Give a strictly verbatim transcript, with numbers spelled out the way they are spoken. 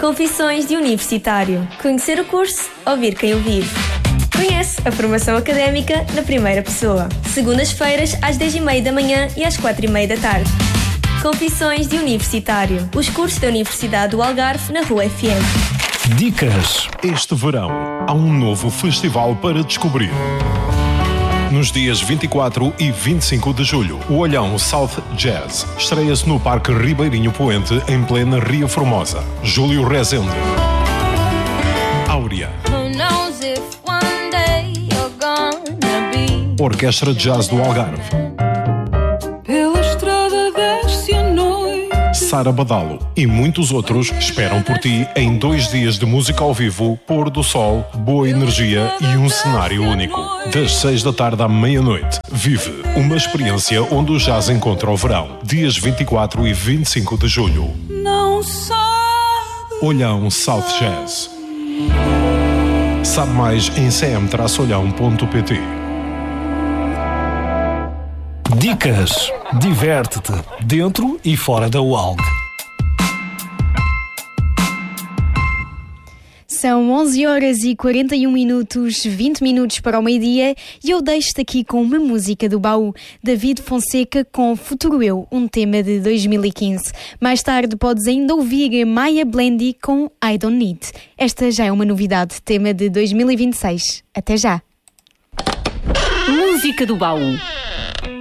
Confissões de Universitário. Conhecer o curso, ouvir quem o vive. Conhece a formação académica na primeira pessoa. Segundas-feiras às dez e meia da manhã e às quatro e meia da tarde. Confissões de Universitário. Os cursos da Universidade do Algarve na Rua F M. Dicas. Este verão há um novo festival para descobrir. Nos dias vinte e quatro e vinte e cinco de julho, o Olhão South Jazz estreia-se no Parque Ribeirinho Poente, em plena Ria Formosa. Júlio Rezende, Áurea, Orquestra Jazz do Algarve, pela estrada desce a noite, Sara Badalo e muitos outros esperam por ti em dois dias de música ao vivo, pôr do sol, boa energia e um cenário único. Das seis da tarde à meia-noite, vive uma experiência onde o jazz encontra o verão. Dias vinte e quatro e vinte e cinco de julho. não sabe. Olhão South Jazz. Sabe mais em c m olhão ponto p t. Dicas. Diverte-te, dentro e fora da U A L G. São onze horas e quarenta e um minutos, vinte minutos para o meio-dia, e eu deixo-te aqui com uma música do baú, David Fonseca com Futuro Eu, um tema de dois mil e quinze. Mais tarde podes ainda ouvir Maya Blendy com I Don't Need. Esta já é uma novidade, tema de dois mil e vinte e seis. Até já! Música do baú.